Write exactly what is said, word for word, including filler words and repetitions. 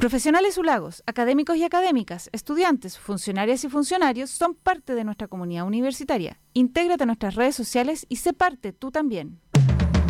Profesionales Ulagos, académicos y académicas, estudiantes, funcionarias y funcionarios son parte de nuestra comunidad universitaria. Intégrate a nuestras redes sociales y sé parte tú también.